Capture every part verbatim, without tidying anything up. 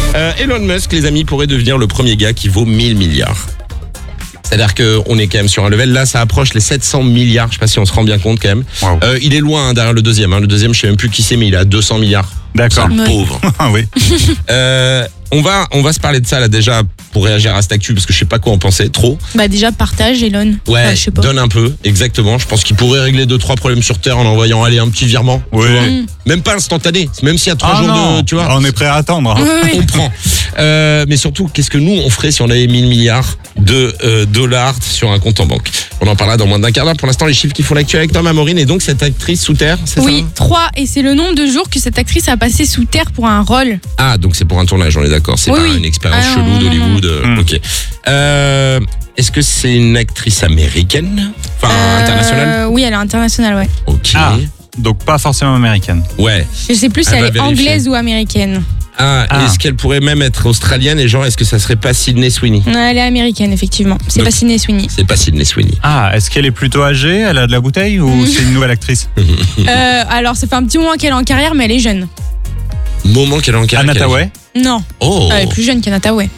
Euh, Elon Musk, les amis, pourrait devenir le premier gars qui vaut mille milliards. C'est-à-dire qu'on est quand même sur un level, là ça approche les sept cents milliards, je sais pas si on se rend bien compte quand même. Wow. Euh, il est loin hein, derrière le deuxième, hein. Le deuxième je sais même plus qui c'est mais il est à deux cents milliards. D'accord. C'est un Ouais. pauvre. Ah oui. Euh, on va on va se parler de ça là déjà pour réagir à cette actu parce que je sais pas quoi en penser trop. Bah déjà partage Elon. Ouais, Enfin, je sais pas. donne un peu, exactement. Je pense qu'il pourrait régler deux trois problèmes sur Terre en envoyant aller un petit virement. tu Oui. vois. Mm. Même pas instantané, même s'il y a trois Ah jours non, de, tu vois. on est prêt à attendre. hein. Oui, oui. On prend. Euh, mais surtout, qu'est-ce que nous on ferait si on avait mille milliards de euh, dollars sur un compte en banque? On en parlera dans moins d'un quart d'heure. Pour l'instant, les chiffres qui font l'actu avec Tom Amorine et donc cette actrice sous terre, c'est Oui, ça? trois. Et c'est le nombre de jours que cette actrice a passé sous terre pour un rôle. Ah, donc c'est pour un tournage, on est d'accord. C'est Oui, pas oui. une expérience Ah, chelou non, non, d'Hollywood. euh, non. Ok. Euh, Est-ce que c'est une actrice américaine? Enfin, Euh, internationale? Oui, elle est internationale, ouais. Ok. Ah. Donc pas forcément américaine. Ouais. Je sais plus si Elle elle, va est vérifier. anglaise ou américaine. Ah, Ah. est-ce qu'elle pourrait même être australienne et genre, est-ce que ça serait pas Sydney Sweeney? Non, elle est américaine, effectivement. C'est Donc- pas Sydney Sweeney. C'est pas Sydney Sweeney. Ah, est-ce qu'elle est plutôt âgée? Elle a de la bouteille ou c'est une nouvelle actrice? Euh, alors, ça fait un petit moment qu'elle est en carrière, mais elle est jeune. Moment qu'elle est en carrière. Anna Tawai? Non, Oh. elle est plus jeune qu'Anna Tawai.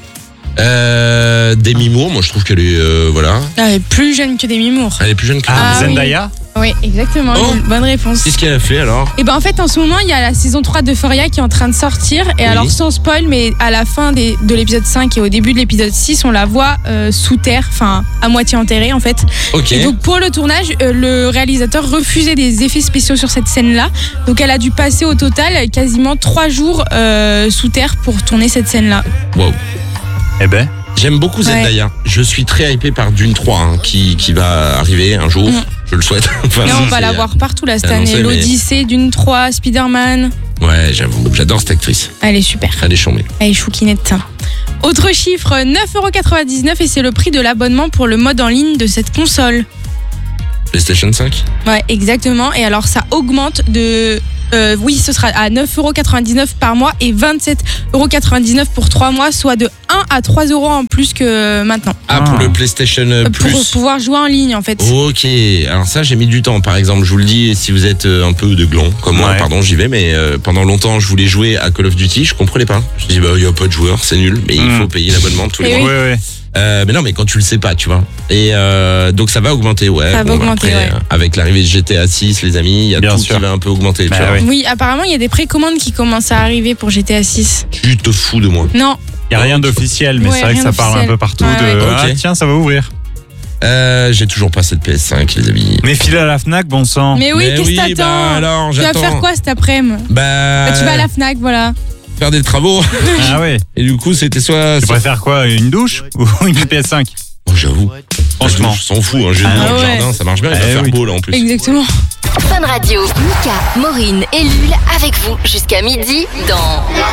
Euh, Demi Moore, moi je trouve qu'elle est euh, voilà. Elle est plus jeune que Demi Moore. Elle est plus jeune que Ah, Ah, oui. Zendaya? Oui, exactement. Oh. Bonne réponse. Qu'est-ce qu'elle a fait alors? Et ben en fait en ce moment il y a la saison trois d'Euphoria qui est en train de sortir et Oui. alors sans spoil mais à la fin des- de l'épisode cinq et au début de l'épisode six on la voit euh, sous terre, enfin à moitié enterrée en fait. Ok. Et donc pour le tournage euh, le réalisateur refusait des effets spéciaux sur cette scène là donc elle a dû passer au total quasiment trois jours euh, sous terre pour tourner cette scène là. Wow. Eh ben. J'aime beaucoup Zendaya. Je suis très hypé par Dune trois hein, qui, qui va arriver un jour. Mm. Je le souhaite. Enfin, Et on c'est- va la voir partout là cette c'est annoncé, année. mais- L'Odyssée, Dune trois, Spider-Man. Ouais, j'avoue. J'adore cette actrice. Elle est super. Elle est chambée. Elle est chouquinette. Autre chiffre, neuf euros quatre-vingt-dix-neuf et c'est le prix de l'abonnement pour le mode en ligne de cette console. PlayStation cinq? Ouais, exactement. Et alors, ça augmente de... euh, oui, ce sera à neuf euros quatre-vingt-dix-neuf par mois et vingt-sept euros quatre-vingt-dix-neuf pour trois mois, soit de un à trois euros en plus que maintenant. Ah, pour Ah. le PlayStation Euh, Plus. Pour pouvoir jouer en ligne, en fait. Ok, alors ça j'ai mis du temps par exemple, je vous le dis si vous êtes euh, un peu de gland comme moi, Ouais. pardon j'y vais mais euh, pendant longtemps je voulais jouer à Call of Duty, je comprenais pas. Je me dis bah il y a pas de joueurs, c'est nul, mais il Mm. faut payer l'abonnement tous les Et mois. oui. Oui, oui. Euh, mais non mais quand tu le sais pas tu vois. Et euh, donc ça va augmenter ouais. Ça va bah, augmenter, après, ouais. euh, avec l'arrivée de G T A six les amis, il y a Bien tout sûr. qui va un peu augmenter. Bah tu vois. oui. Oui, apparemment, il y a des précommandes qui commencent à arriver pour G T A six. Tu te fous de moi. Non, Il n'y a rien d'officiel, mais Ouais, c'est vrai que rien ça parle un d'officiel. peu partout Ouais, de. ouais. Ah, Ok. tiens, ça va ouvrir. Euh, j'ai toujours pas cette P S cinq les amis. Mais file à la Fnac, bon sang. mais oui, Mais qu'est-ce que oui, t'attends bah alors, Tu vas j'attends. faire quoi cet après-midi Bah, Bah, tu vas à la Fnac, voilà. faire des travaux. Ah ouais. Et du coup c'était soit... Tu préfères quoi? Une douche ou une P S cinq? Oh, j'avoue. Franchement. Je s'en fous, hein, j'ai Ah dans le ouais. jardin, ça marche bien, il va Eh faire oui. beau là en plus. Exactement. Fun Radio. Mika, Maureen et Lul avec vous jusqu'à midi dans